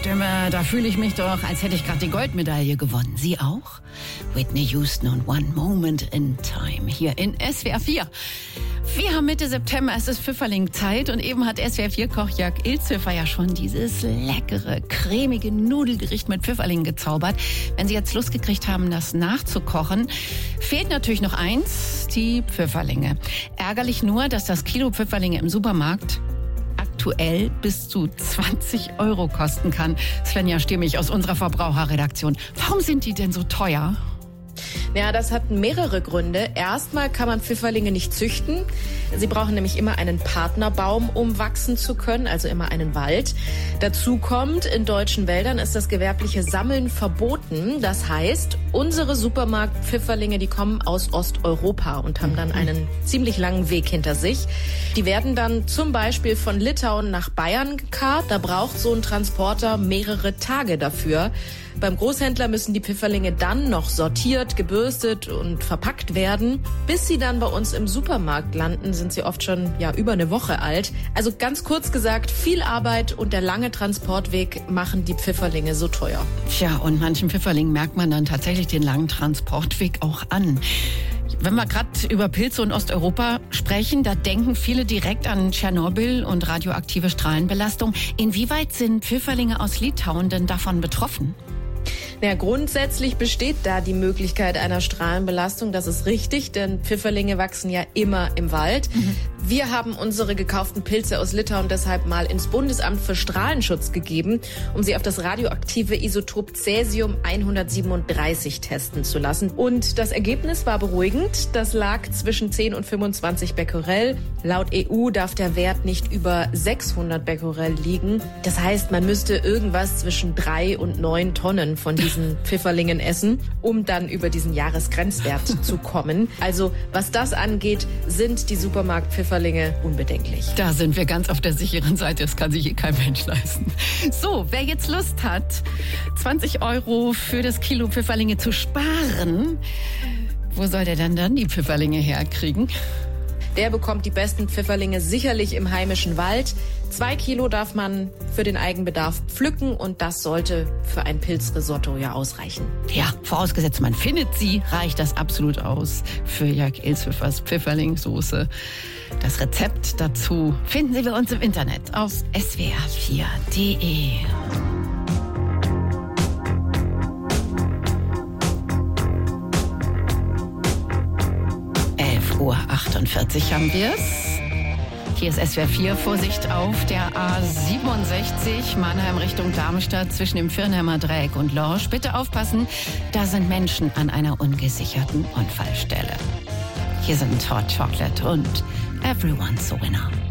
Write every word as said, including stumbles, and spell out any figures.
Stimme, da fühle ich mich doch, als hätte ich gerade die Goldmedaille gewonnen. Sie auch? Whitney Houston und One Moment in Time hier in S W R vier. Wir haben Mitte September, es ist Pfifferling-Zeit und eben hat S W R vier-Koch Jörg Ilzhöfer ja schon dieses leckere, cremige Nudelgericht mit Pfifferlingen gezaubert. Wenn Sie jetzt Lust gekriegt haben, das nachzukochen, fehlt natürlich noch eins, die Pfifferlinge. Ärgerlich nur, dass das Kilo Pfifferlinge im Supermarkt aktuell bis zu zwanzig Euro kosten kann. Svenja Stimmig aus unserer Verbraucherredaktion. Warum sind die denn so teuer? Ja, das hat mehrere Gründe. Erstmal kann man Pfifferlinge nicht züchten. Sie brauchen nämlich immer einen Partnerbaum, um wachsen zu können, also immer einen Wald. Dazu kommt, in deutschen Wäldern ist das gewerbliche Sammeln verboten. Das heißt, unsere Supermarkt-Pfifferlinge, die kommen aus Osteuropa und haben dann einen ziemlich langen Weg hinter sich. Die werden dann zum Beispiel von Litauen nach Bayern gekarrt. Da braucht so ein Transporter mehrere Tage dafür. Beim Großhändler müssen die Pfifferlinge dann noch sortiert, gebürstet und verpackt werden. Bis sie dann bei uns im Supermarkt landen, sind sie oft schon ja über eine Woche alt. Also ganz kurz gesagt, viel Arbeit und der lange Transportweg machen die Pfifferlinge so teuer. Tja, und manchen Pfifferlingen merkt man dann tatsächlich den langen Transportweg auch an. Wenn wir gerade über Pilze und Osteuropa sprechen, da denken viele direkt an Tschernobyl und radioaktive Strahlenbelastung. Inwieweit sind Pfifferlinge aus Litauen denn davon betroffen? Ja, grundsätzlich besteht da die Möglichkeit einer Strahlenbelastung. Das ist richtig, denn Pfifferlinge wachsen ja immer im Wald. Mhm. Wir haben unsere gekauften Pilze aus Litauen deshalb mal ins Bundesamt für Strahlenschutz gegeben, um sie auf das radioaktive Isotop Cäsium hundertsiebenunddreißig testen zu lassen. Und das Ergebnis war beruhigend. Das lag zwischen zehn und fünfundzwanzig Becquerel. Laut E U darf der Wert nicht über sechshundert Becquerel liegen. Das heißt, man müsste irgendwas zwischen drei und neun Tonnen von diesen Pfifferlingen essen, um dann über diesen Jahresgrenzwert zu kommen. Also was das angeht, sind die Supermarkt-Pfifferlinge unbedenklich. Da sind wir ganz auf der sicheren Seite. Das kann sich hier kein Mensch leisten. So, wer jetzt Lust hat, zwanzig Euro für das Kilo Pfifferlinge zu sparen, wo soll der denn dann die Pfifferlinge herkriegen? Der bekommt die besten Pfifferlinge sicherlich im heimischen Wald. Zwei Kilo darf man für den Eigenbedarf pflücken und das sollte für ein Pilzrisotto ja ausreichen. Ja, vorausgesetzt man findet sie, reicht das absolut aus für Jörg Ilzhöfers Pfifferlingssoße. Das Rezept dazu finden Sie bei uns im Internet auf S W R vier punkt de. elf Uhr achtundvierzig haben wir es. Hier ist S W R vier. Vorsicht auf der A siebenundsechzig Mannheim Richtung Darmstadt zwischen dem Firnheimer Dreieck und Lorsch. Bitte aufpassen, da sind Menschen an einer ungesicherten Unfallstelle. Hier sind Hot Chocolate und Everyone's a Winner.